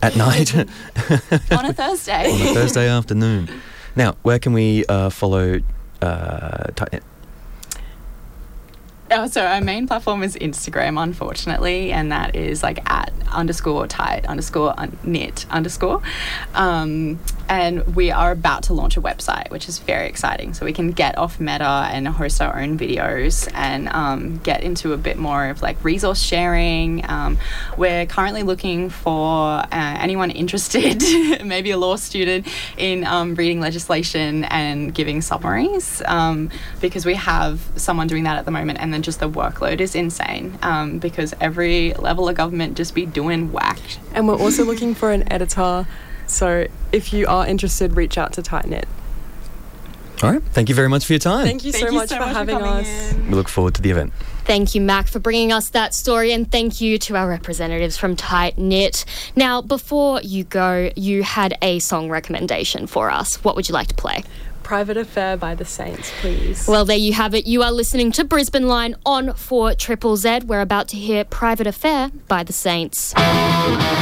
At night? On a Thursday. On a Thursday afternoon. Now, where can we follow Tight Knit? So our main platform is Instagram, unfortunately, and that is like @_tight_knit_. And we are about to launch a website, which is very exciting. So we can get off Meta and host our own videos and get into a bit more of like resource sharing. We're currently looking for anyone interested, maybe a law student, in reading legislation and giving summaries, because we have someone doing that at the moment, and then just the workload is insane, because every level of government just be doing whack. And we're also looking for an editor, so if you are interested, reach out to Tight Knit. All right. Thank you very much for your time. Thank you so much for having us. We look forward to the event. Thank you, Mac, for bringing us that story, and thank you to our representatives from Tight Knit. Now, before you go, you had a song recommendation for us. What would you like to play? Private Affair by The Saints, please. Well, there you have it. You are listening to Brisbane Line on 4ZZZ. We're about to hear Private Affair by The Saints.